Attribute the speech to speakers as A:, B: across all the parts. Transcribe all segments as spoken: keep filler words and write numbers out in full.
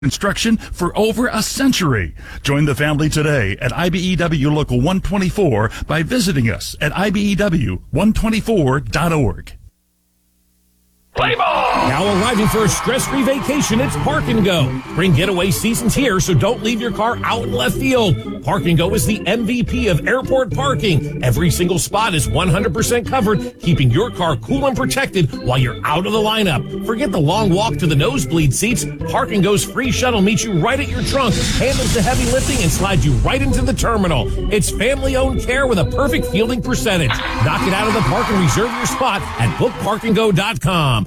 A: Construction for over a century. Join the family today at I B E W Local one twenty-four by visiting us at I B E W one twenty-four dot org.
B: Play ball!
C: Now arriving for a stress-free vacation, it's Park and Go. Spring getaway season's here, so don't leave your car out in left field. Park and Go is the M V P of airport parking. Every single spot is one hundred percent covered, keeping your car cool and protected while you're out of the lineup. Forget the long walk to the nosebleed seats. Park and Go's free shuttle meets you right at your trunk, handles the heavy lifting, and slides you right into the terminal. It's family-owned care with a perfect fielding percentage. Knock it out of the park and reserve your spot at book park and go dot com.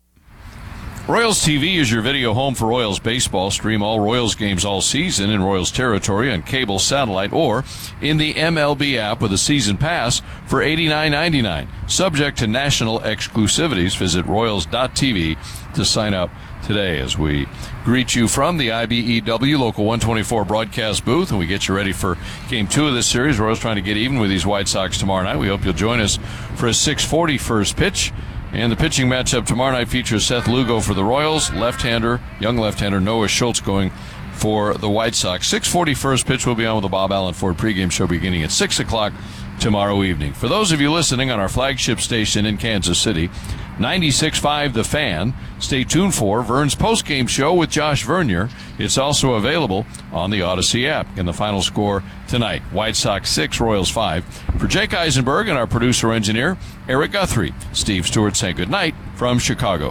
D: Royals T V is your video home for Royals baseball. Stream all Royals games all season in Royals territory on cable, satellite, or in the M L B app with a season pass for eighty-nine ninety-nine. Subject to national exclusivities. Visit royals dot t v to sign up today as we greet you from the I B E W Local one twenty-four broadcast booth, and we get you ready for Game two of this series. Royals trying to get even with these White Sox tomorrow night. We hope you'll join us for a six forty first pitch. And the pitching matchup tomorrow night features Seth Lugo for the Royals, left-hander, young left-hander Noah Schultz going for the White Sox. six forty first pitch will be on with the Bob Allen Ford pregame show beginning at six o'clock tomorrow evening. For those of you listening on our flagship station in Kansas City, ninety-six point five The Fan, stay tuned for Vern's postgame show with Josh Vernier. It's also available on the Odyssey app. And the final score tonight, White Sox six, Royals five. For Jake Eisenberg and our producer-engineer, Eric Guthrie, Steve Stewart saying goodnight from Chicago.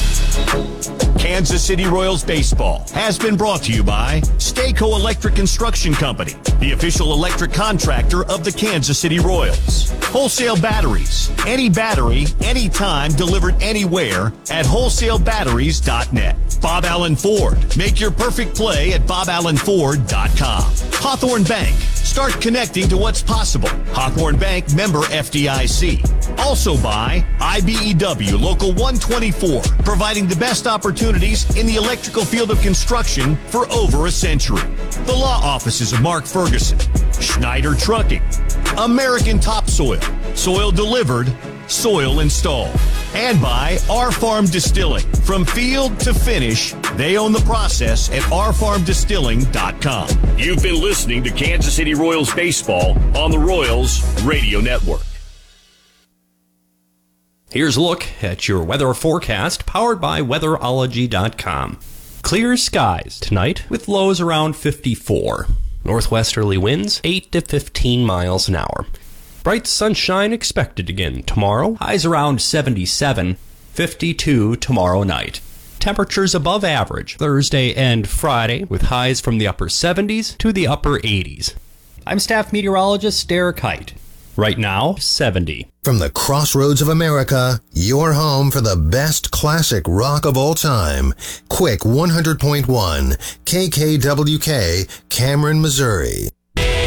E: Kansas City Royals baseball has been brought to you by Stayco Electric Construction Company, the official electric contractor of the Kansas City Royals. Wholesale batteries, any battery, anytime, delivered anywhere at wholesale batteries dot net. Bob Allen Ford, make your perfect play at bob allen ford dot com. Hawthorne Bank, start connecting to what's possible. Hawthorne Bank, member F D I C. Also by I B E W Local one twenty-four, providing the best opportunities in the electrical field of construction for over a century. The law offices of Mark Ferguson, Schneider Trucking, American Topsoil, soil delivered, soil installed. And by R Farm Distilling. From field to finish, they own the process at r farm distilling dot com. You've been listening to Kansas City Royals baseball on the Royals Radio Network.
F: Here's a look at your weather forecast powered by weatherology dot com. Clear skies tonight with lows around fifty-four. Northwesterly winds eight to fifteen miles an hour. Bright sunshine expected again tomorrow. Highs around seventy-seven, fifty-two tomorrow night. Temperatures above average Thursday and Friday with highs from the upper seventies to the upper eighties. I'm staff meteorologist Derek Height. Right now, seventy.
G: From the crossroads of America, your home for the best classic rock of all time. Quick one hundred point one, K K W K, Cameron, Missouri.